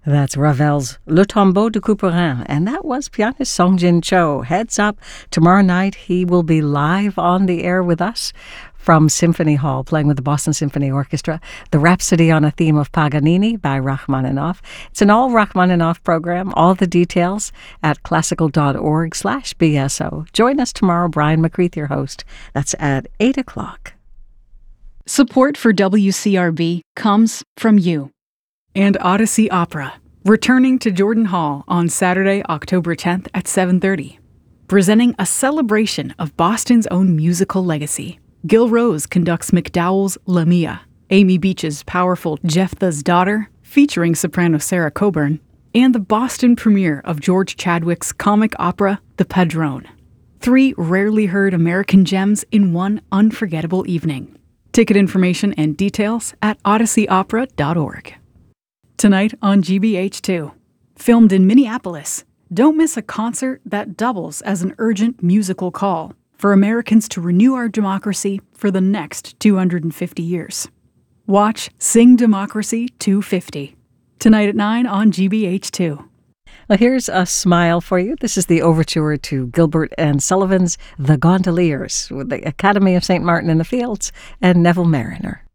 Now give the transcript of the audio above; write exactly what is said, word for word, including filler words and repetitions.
That's Ravel's Le Tombeau de Couperin, and that was pianist Song-Jin Cho. Heads up, tomorrow night he will be live on the air with us from Symphony Hall, playing with the Boston Symphony Orchestra, the Rhapsody on a Theme of Paganini by Rachmaninoff. It's an all Rachmaninoff program. All the details at classical.org slash BSO. Join us tomorrow. Brian McCreath, your host. That's at eight o'clock. Support for W C R B comes from you. And Odyssey Opera, returning to Jordan Hall on Saturday, October tenth at seven thirty. Presenting a celebration of Boston's own musical legacy. Gil Rose conducts MacDowell's Lamia, Amy Beach's powerful Jephthah's Daughter, featuring soprano Sarah Coburn, and the Boston premiere of George Chadwick's comic opera, The Padrone. Three rarely heard American gems in one unforgettable evening. Ticket information and details at odyssey opera dot org. Tonight on G B H two, filmed in Minneapolis, don't miss a concert that doubles as an urgent musical call for Americans to renew our democracy for the next two hundred fifty years. Watch Sing Democracy two fifty, tonight at nine on G B H two. Well, here's a smile for you. This is the overture to Gilbert and Sullivan's The Gondoliers with the Academy of Saint Martin in the Fields and Neville Mariner.